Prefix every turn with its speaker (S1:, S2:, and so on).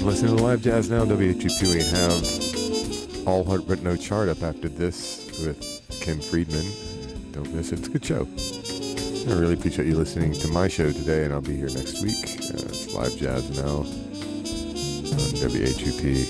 S1: Listening to Live Jazz Now, WHUP. We have All Heart But No Chart up after this with Kim Friedman. Don't miss it. It's a good show. I really appreciate you listening to my show today, and I'll be here next week. It's Live Jazz Now on WHUP.